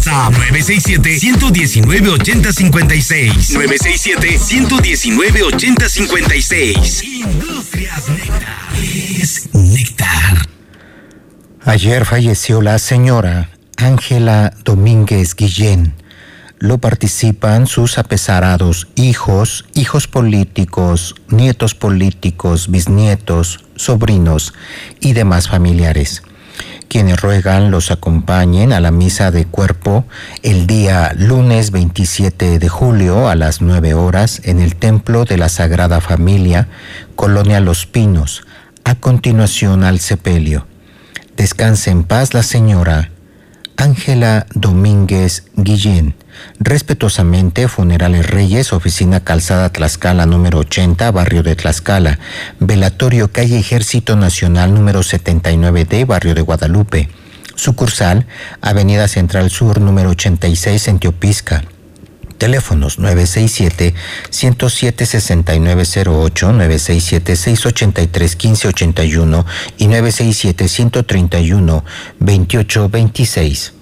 WhatsApp 967-119-8056. 967-119-8056. Industrias Néctar. Es Néctar. Ayer falleció la señora Ángela Domínguez Guillén. Lo participan sus apesarados hijos, hijos políticos, nietos políticos, bisnietos, sobrinos y demás familiares, quienes ruegan los acompañen a la misa de cuerpo el día lunes 27 de julio a las 9 horas en el Templo de la Sagrada Familia, Colonia Los Pinos, a continuación al sepelio. Descanse en paz la señora Ángela Domínguez Guillén. Respetuosamente, Funerales Reyes, Oficina Calzada Tlaxcala número 80, Barrio de Tlaxcala. Velatorio Calle Ejército Nacional número 79D, Barrio de Guadalupe. Sucursal, Avenida Central Sur número 86 en Teopisca. Teléfonos 967-107-6908, 967-683-1581 y 967-131-2826.